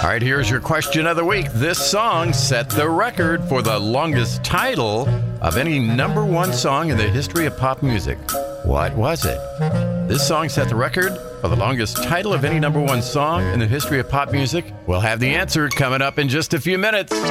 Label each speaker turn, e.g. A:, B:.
A: All right, here's your question of the week. This song set the record for the longest title of any number one song in the history of pop music. What was it? This song set the record for the longest title of any number one song in the history of pop music. We'll have the answer coming up in just a few minutes.